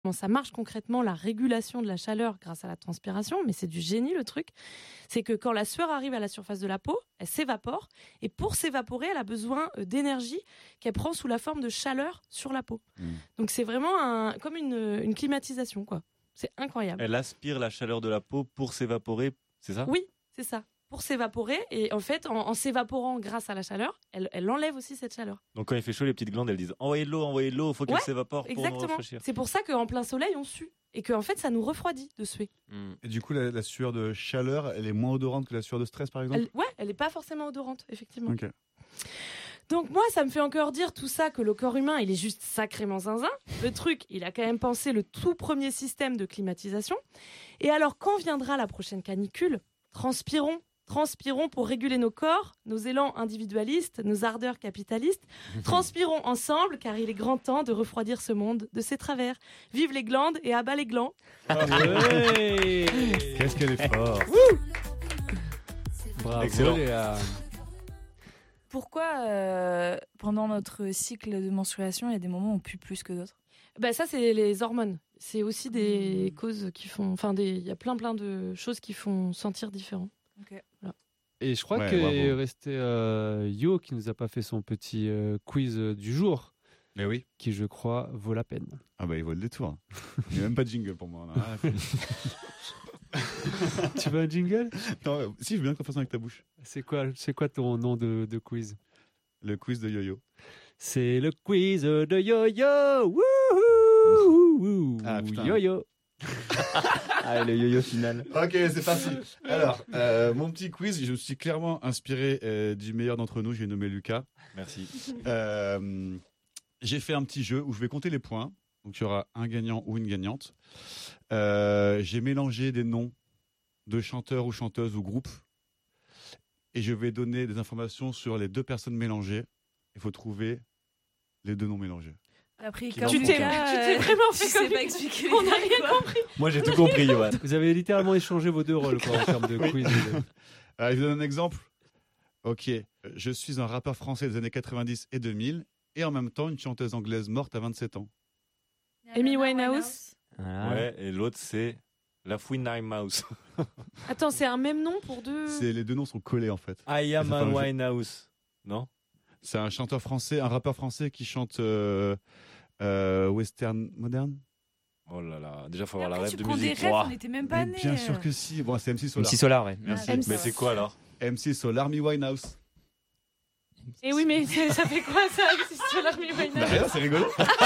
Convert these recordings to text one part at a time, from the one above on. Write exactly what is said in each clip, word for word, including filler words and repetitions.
Comment ça marche concrètement, la régulation de la chaleur grâce à la transpiration, mais c'est du génie le truc. C'est que quand la sueur arrive à la surface de la peau, elle s'évapore, et pour s'évaporer, elle a besoin d'énergie qu'elle prend sous la forme de chaleur sur la peau. Mmh. Donc c'est vraiment un, comme une, une climatisation, quoi. C'est incroyable. Elle aspire la chaleur de la peau pour s'évaporer, c'est ça ? Oui, c'est ça. Pour s'évaporer, et en fait, en, en s'évaporant grâce à la chaleur, elle, elle enlève aussi cette chaleur. Donc quand il fait chaud, les petites glandes, elles disent « Envoyez de l'eau, envoyez de l'eau, il faut qu'elle ouais, s'évapore pour exactement. nous rafraîchir. » C'est pour ça qu'en plein soleil, on sue. Et qu'en fait, ça nous refroidit de suer. Et du coup, la, la sueur de chaleur, elle est moins odorante que la sueur de stress, par exemple ? elle, Ouais, elle n'est pas forcément odorante, effectivement. Ok. Donc moi, ça me fait encore dire tout ça, que le corps humain, il est juste sacrément zinzin. Le truc, il a quand même pensé le tout premier système de climatisation. Et alors, quand viendra la prochaine canicule ? Transpirons. Transpirons pour réguler nos corps, nos élans individualistes, nos ardeurs capitalistes. Transpirons ensemble, car il est grand temps de refroidir ce monde de ses travers. Vive les glandes et abat les glands. Ah ouais. Qu'est-ce qu'elle est forte. Bravo. Excellent. Léa. Pourquoi, euh, pendant notre cycle de menstruation, il y a des moments où on pue plus que d'autres ? Ben ça, c'est les hormones. C'est aussi des mmh. causes qui font... Enfin, des... il y a plein, plein de choses qui font sentir différent. Okay. Voilà. Et je crois ouais, qu'il bravo. est resté euh, Yo qui nous a pas fait son petit euh, quiz du jour. Mais oui. Qui, je crois, vaut la peine. Ah bah il vaut le détour. Il n'y a même pas de jingle pour moi. Tu veux un jingle ? Non, si, je veux bien qu'on fasse ça avec ta bouche. C'est quoi, c'est quoi ton nom de, de quiz ? Le quiz de Yo-Yo. C'est le quiz de Yo-Yo. Wouhou ! Ah putain. Yo-Yo. Ah, le yo-yo final. Ok, c'est parti. Alors, euh, mon petit quiz, je me suis clairement inspiré euh, du meilleur d'entre nous, j'ai nommé Lucas. Merci. Euh, j'ai fait un petit jeu où je vais compter les points. Donc, il y aura un gagnant ou une gagnante. Euh, j'ai mélangé des noms de chanteurs ou chanteuses ou groupes. Et je vais donner des informations sur les deux personnes mélangées. Il faut trouver les deux noms mélangés. Après, Qui comme Tu t'es, Lucas, tu t'es euh, vraiment tu fait sais comme pas une- expliquer. On n'a rien compris. Moi, j'ai tout compris, Johan. Vous avez littéralement échangé vos deux rôles quoi, en termes de quiz. Alors, je vous donne un exemple. Ok, je suis un rappeur français des années quatre-vingt-dix et deux mille et en même temps une chanteuse anglaise morte à vingt-sept ans. Amy Winehouse. Voilà. Ouais, et l'autre, c'est la Fouine Mouse. Attends, c'est un même nom pour deux. C'est, les deux noms sont collés en fait. I am Ça a fait un jeu. Winehouse. Non ? C'est un chanteur français, un rappeur français qui chante euh, euh, western moderne. Oh là là, déjà, il faut Et avoir la après, rêve tu de prends des musique. rêves, Ouah. on n'était même pas Mais nés. bien sûr que si. Bon, c'est M C Solar. M C Solar, ouais. Merci. Ah, Mais c'est quoi alors ? M C Solar, Amy Winehouse. Et oui, mais c'est- ça fait quoi ça si c'est l'Army Bah Winehouse rien, c'est rigolo.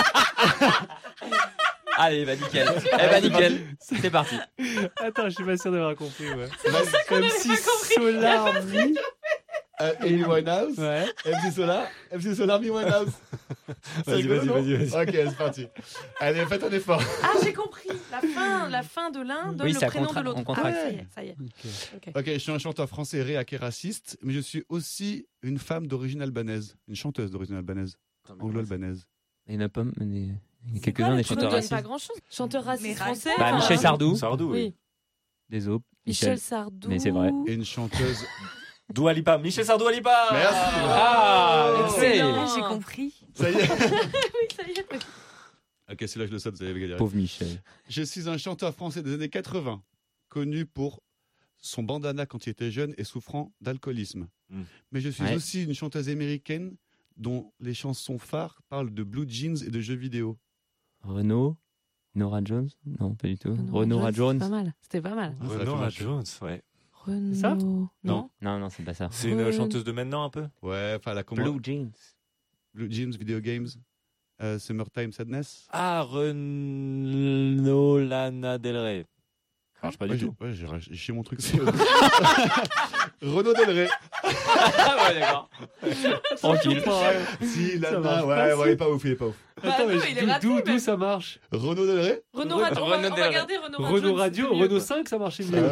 Allez, bah nickel. Eh bah nickel. C'est parti. Attends, je suis pas sûr d'avoir compris. Ouais. qu'on Comme avait si pas compris. Solar Mi- Euh, Amy Winehouse, Ouais. M C Solar, M C Solar, Amy Winehouse. C'est Vas-y, rigolo, vas-y, non vas-y, vas-y. Ok, c'est parti. Allez, faites un effort. Ah, j'ai compris. La fin, la fin de l'un donne Oui, le ça prénom contra- de l'autre. on contracte. Ah, ça y est, ça y est. Ok. Ok, je suis un chanteur français réac et raciste, mais je suis aussi une femme d'origine albanaise, une chanteuse d'origine albanaise, anglo-albanaise. Il y en a pas, mais des- il y a C'est quelques-uns quoi, des tu nous chanteurs donnes racistes. pas grand-chose. Chanteur raciste Mais français. raciste. Bah, enfin, Michel Sardou. Sardou, oui. Oui. Des os. Michel Michel. Sardou. Mais c'est vrai. Et une chanteuse. Dua Lipa. Michel Sardou Lipa. Merci. Ah, Oh. tu sais. Non. Ah, j'ai compris. Ça y est. Oui, ça y est. Ok, c'est là que je le saute, vous avez galéré. Pauvre Michel. Je suis un chanteur français des années quatre-vingts, connu pour son bandana quand il était jeune et souffrant d'alcoolisme. Mm. Mais je suis Ouais. aussi une chanteuse américaine dont les chansons phares parlent de blue jeans et de jeux vidéo. Renaud. Nora Jones. Non, pas du tout. Renaud C'était Jones. pas mal. C'était pas mal. Ah, ça Renaud fait mal. Jones, ouais. Renaud. ça Non. Non. Non, non, c'est pas ça. C'est une Ren- chanteuse de maintenant un peu ? Ouais, enfin la comment Blue Jeans. Blue jeans, video games, euh, Summertime Sadness. Ah, Renaud Lana Del Rey. Ça marche pas Ouais, du j'ai- tout. ouais, j'ai ra- j'ai chié mon truc. c'est- Renaud Del Rey. Ah ouais, d'accord. Tranquille. Si, Ça Lana, marche ouais, pas, ouais, il est pas ouf, il est pas ouf. Bah Attends, non, mais il est d'où- raté, d'où, même. d'où ça marche Renaud Del Rey. Renaud Radio. On va, Renaud on va Del- regarder Renaud Radio. Renaud c'est Radio, mieux, Renaud quoi. cinq, ça marchait mieux.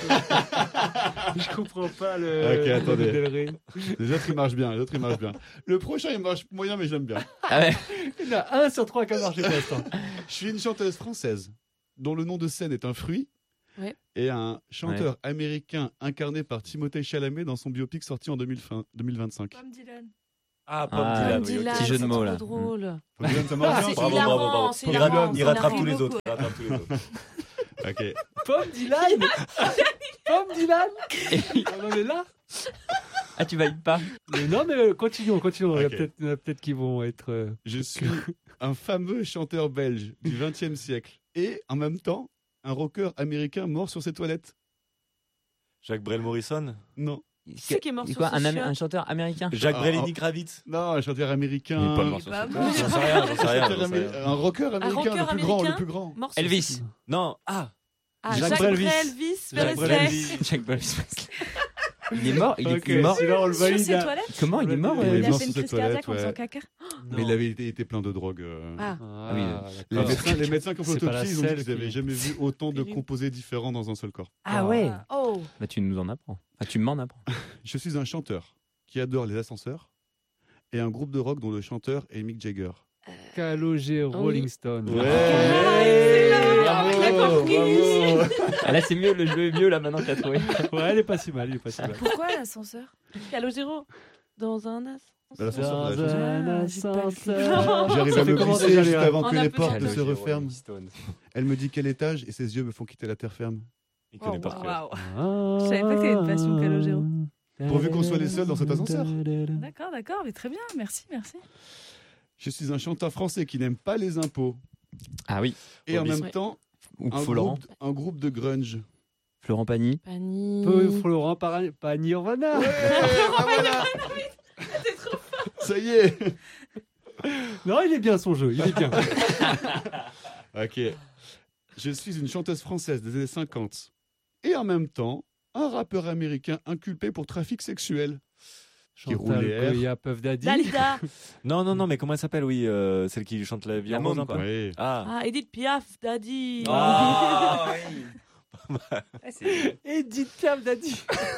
Je comprends pas le. Ok, attendez. le Del Rey. Les autres, ils marchent bien, les autres, ils marchent bien. Le prochain, il marche moyen, mais je l'aime bien. Ah ouais. Il y en a un sur trois qui a marché pour l'instant. Je suis une chanteuse française dont le nom de scène est un fruit Ouais. et un chanteur américain incarné par Timothée Chalamet dans son biopic sorti en deux mille vingt deux mille vingt-cinq. Bob Dylan. Ah, Bob Ah, Dylan. Bob oui, ok. Dylan, Petit jeu de c'est mots, trop là. drôle. Bob Dylan, ça marche Ah, bien. c'est Bravo, hilarant, bravo, bravo. c'est Il, hilarant, rattrape- il c'est rattrape hilarant. tous les beaucoup. autres. Il rattrape tous les autres. Ok. Bob Dylan Bob Dylan On en est là. Ah, tu valides pas? Mais non, mais euh, continuons, continuons. Il y a Ok. peut-être il y en a peut-être qui vont être. euh, Je suis un fameux chanteur belge du vingtième siècle et en même temps un rocker américain mort sur ses toilettes. Jacques Brel Morrison. Non, Qui c'est qui est mort C'est sur quoi, ce un, Am- chiotte un chanteur américain? Jacques Ah, Brel et ah. Nick Kravitz. non, un chanteur américain. Il est pas Il mort est sur pas ce mort. J'en sais rien, j'en sais rien. Chanteur j'en sais amé- rien. un rocker américain, rocker le plus grand, le américain plus grand. Mort sur Elvis. ce- Non, ah, Ah, Jacques Jacques Brelvis. Brelvis. Jacques Presley. Brelvis. Jacques Brel. Il est mort, il est, Ok, il est mort. sinon on le Sur valide. ses à- toilettes Comment il est mort? Il euh, est Il a mort fait sur une ses crise cardiaque toilettes, en faisant ouais. caca. Mais il avait été, été plein de drogue. euh. Ah, Ah, oui. Les d'accord. médecins, les médecins qui ont fait C'est pas la l'autopsie, ils ont dit selle qu'ils qui- n'avaient jamais vu autant de Terrible. composés différents dans un seul corps. Ah ouais. oh. Bah, tu nous en apprends. Ah, tu m'en apprends. Je suis un chanteur qui adore les ascenseurs et un groupe de rock dont le chanteur est Mick Jagger. Calogero, Ah oui. Rolling Stone. Ah, excellent. Bravo, Il a compris. bravo. Ah, là, c'est mieux, le jeu est mieux là maintenant que t'as trouvé. Ouais, elle est pas si mal, il est pas si mal. Pourquoi l'ascenseur? Calogero. Dans un as. Bah, l'ascenseur, Dans la chanson. un Ah, j'ai pas le ascenseur. J'arrive Ça à fait me comment glisser déjà, juste Léa avant On que a les peu portes de se Calogero, referment. Rolling Stone. Elle me dit quel étage et ses yeux me font quitter la terre ferme. Il connaît Oh, par cœur. Waouh. Je savais pas que t'avais une passion Calogero. Pourvu qu'on soit les seuls dans cet ascenseur. D'accord, d'accord, mais très bien, merci, merci. Je suis un chanteur français qui n'aime pas les impôts Ah oui. et en Obis. même temps Ou un Florent. groupe, un groupe de grunge. Florent Pagny. Pani. Peu Florent Parani- pas Nirvana. Ah, voilà. Ça y est. Non, il est bien son jeu, il est bien. Ok. Je suis une chanteuse française des années cinquante et en même temps un rappeur américain inculpé pour trafic sexuel. Qui roule les Chantal airs. Goya, Puff Daddy. Dalida. Non, non, non, mais comment elle s'appelle, oui, euh, celle qui chante la vie La en rose, môme, un peu. quoi. Oui. Ah. Ah, Edith Piaf, Daddy. Ah, oui. Edith Piaf Daddy.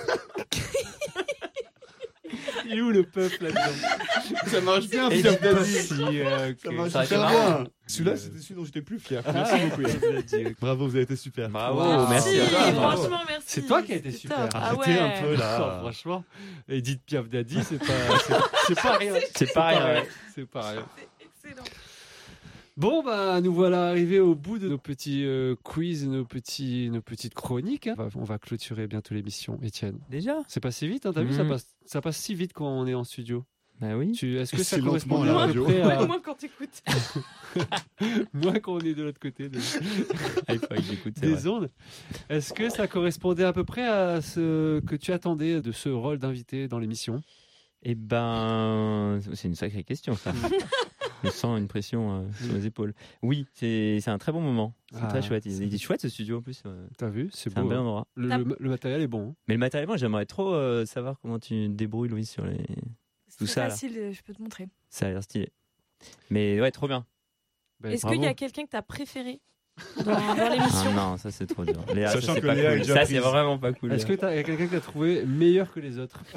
Il est où le peuple là-dedans? Ça marche bien, Edith Pierre Piaf, Daddy. si, euh, ok. Ça marche Ça aurait été super marrant. bien. Celui-là, c'était celui dont j'étais plus fier. Merci Ah, beaucoup. Puff Daddy, ok. Bravo, vous avez été super. Bravo, Wow, Merci, merci. Ah, bravo. franchement, merci. C'est toi qui as été C'était super. top. Ah Arrêtez ouais. un peu là. Non, franchement, Edith Piaf Daddy, c'est pas, c'est, c'est pas rien. C'est pareil. ouais. C'est pas rien. Excellent. Bon, bah, nous voilà arrivés au bout de nos petits euh, quiz, nos, petits, nos petites chroniques. hein. On va, on va clôturer bientôt l'émission, Étienne. Déjà? C'est passé vite, hein, t'as vu, ça Mhm. passe, ça passe si vite quand on est en studio. Bah oui. Tu, est-ce que Et ça si lentement correspond à la à peu radio. près à Ouais, moi, quand t'écoutes. moins quand on est de l'autre côté de- Ah, il faudrait que j'écoute, c'est des vrai. ondes? Est-ce que ça correspondait à peu près à ce que tu attendais de ce rôle d'invité dans l'émission? Eh ben, c'est une sacrée question, ça. Je sens une pression euh, sur les épaules. Oui, c'est c'est un très bon moment. C'est Ah, très chouette. Il il est chouette ce studio en plus. euh, T'as vu? C'est C'est un beau. bel hein. endroit. Le, le- le matériel est bon. hein. Mais le matériel, moi, j'aimerais trop euh, savoir comment tu te débrouilles, Louis, sur les. C'est Tout très ça, là. facile, euh, je peux te montrer. Ça a l'air stylé. Mais ouais, trop bien. Ben, Est-ce bravo. qu'il y a quelqu'un que t'as préféré dans, dans Ah l'émission? non, ça c'est trop dur. Léa, ça, Sachant c'est que pas Léa est cool. déjà Ça, prise. c'est vraiment pas cool. Est-ce que Léa. t'as- y a quelqu'un que t'as trouvé meilleur que les autres?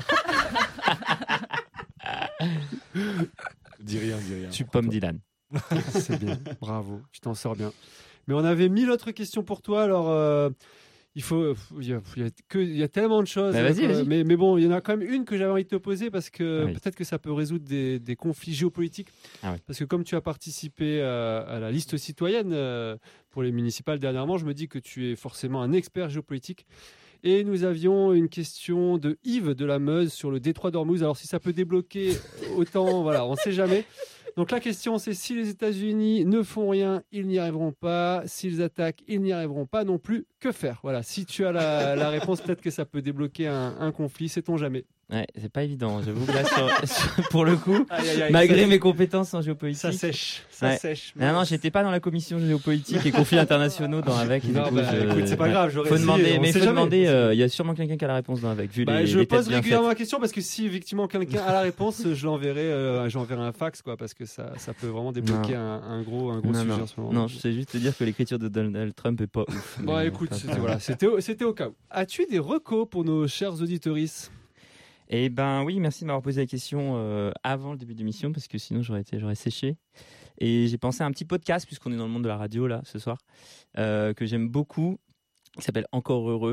Dis rien, dis rien. Tu pommes Dylan. C'est bien, bravo, tu t'en sors bien. Mais on avait mille autres questions pour toi, alors euh, il faut, il y a, il y a que- il y a tellement de choses. Bah, vas-y, euh, vas-y. Mais, mais bon, il y en a quand même une que j'avais envie de te poser parce que Ah oui. peut-être que ça peut résoudre des, des conflits géopolitiques. Ah oui. Parce que comme tu as participé à, à la liste citoyenne euh, pour les municipales dernièrement, je me dis que tu es forcément un expert géopolitique. Et nous avions une question de Yves de la Meuse sur le détroit d'Ormuz. Alors si ça peut débloquer autant, voilà, on ne sait jamais. Donc la question c'est si les États-Unis ne font rien, ils n'y arriveront pas. S'ils attaquent, ils n'y arriveront pas non plus. Que faire? Voilà, si tu as la, la réponse, peut-être que ça peut débloquer un, un conflit, sait-on jamais. Ouais, c'est pas évident. J'avoue que là, sur- sur- pour le coup, Aïe, aïe, aïe, malgré ça, mes compétences en géopolitique. ça sèche, ça Ouais. sèche. Non, non, j'étais pas dans la commission géopolitique et conflits internationaux dans avec. et du Non, coup, bah, je- écoute, c'est pas ouais. grave, j'aurais Faut essayé, demander, on mais sait faut jamais. demander. euh, Il y a sûrement quelqu'un qui a la réponse dans avec. Vu Bah, les, je les têtes pose bien régulièrement faites. la question parce que si effectivement quelqu'un a la réponse, je l'enverrai, euh, j'enverrai un fax quoi, parce que ça, ça peut vraiment débloquer un, un gros, un gros Non, sujet non. en ce moment. Non, je sais juste te dire que l'écriture de Donald Trump est pas ouf. Bon, Mais écoute, pas- c'était, voilà, c'était, au- c'était au cas où. As-tu des recos pour nos chers auditoristes? Eh ben oui, merci de m'avoir posé la question euh, avant le début de l'émission parce que sinon j'aurais été, j'aurais séché. Et j'ai pensé à un petit podcast puisqu'on est dans le monde de la radio là ce soir euh, que j'aime beaucoup, qui s'appelle Encore heureux.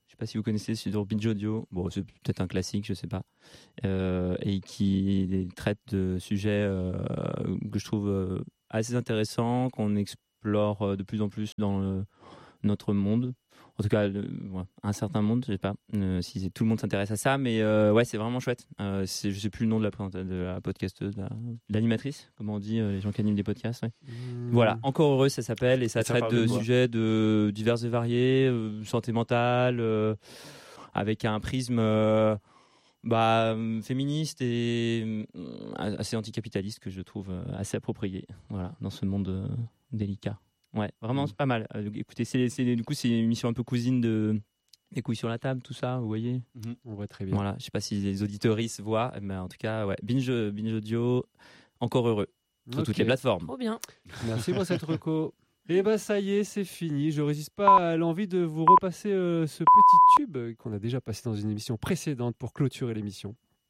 Je sais pas si vous connaissez, c'est sur Binge Audio. Bon, c'est peut-être un classique, je sais pas. Euh, et qui traite de sujets euh, que je trouve euh, assez intéressants, qu'on explore de plus en plus dans le, notre monde. En tout cas, le, ouais, un certain monde, je sais pas euh, si c'est, tout le monde s'intéresse à ça, mais euh, ouais, c'est vraiment chouette. Euh, c'est, je sais plus le nom de la, de la podcasteuse, de, la, de l'animatrice, comment on dit, euh, les gens qui animent des podcasts. Ouais. Mmh. Voilà, Encore heureux, ça s'appelle, et ça, ça traite de, de sujets de divers et variés, euh, santé mentale, euh, avec un prisme euh, bah, féministe et euh, assez anticapitaliste que je trouve assez approprié. Voilà, dans ce monde euh, délicat. Ouais, vraiment, c'est pas mal. Euh, écoutez, c'est, c'est, du coup, c'est une émission un peu cousine de Les couilles sur la table, tout ça, vous voyez. Mm-hmm. On voit très bien. Voilà, je sais pas si les auditeuristes voient, mais en tout cas, ouais, Binge, Binge Audio, Encore heureux, sur okay. toutes les plateformes. Trop bien. Merci pour cette reco. Et ben ça y est, c'est fini. Je résiste pas à l'envie de vous repasser euh, ce petit tube qu'on a déjà passé dans une émission précédente pour clôturer l'émission,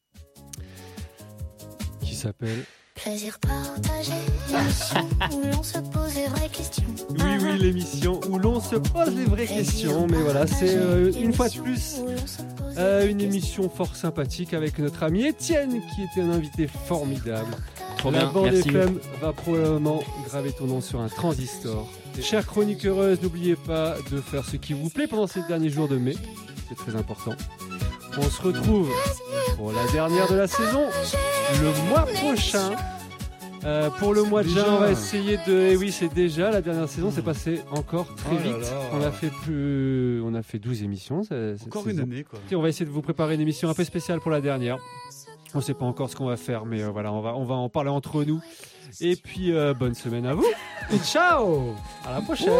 qui s'appelle Plaisir partagé, l'émission où l'on se pose les vraies questions. Oui, oui, l'émission où l'on se pose les vraies questions. Mais voilà, c'est euh, une fois de plus euh, une émission fort sympathique avec notre ami Étienne, qui était un invité formidable. Trop La bien, bande merci. F M va probablement graver ton nom sur un transistor. Chères chroniqueuses, n'oubliez pas de faire ce qui vous plaît pendant ces derniers jours de mai. C'est très important. On se retrouve pour la dernière de la saison le mois prochain. Euh, pour le mois de juin, on va essayer de. Eh oui, c'est déjà la dernière saison. C'est passé encore très Oh là vite. là. On a fait plus, on a fait douze émissions. Cette Encore saison. une année, quoi. Et on va essayer de vous préparer une émission un peu spéciale pour la dernière. On ne sait pas encore ce qu'on va faire, mais euh, voilà, on va, on va en parler entre nous. Et puis, euh, bonne semaine à vous. Et ciao. À la prochaine.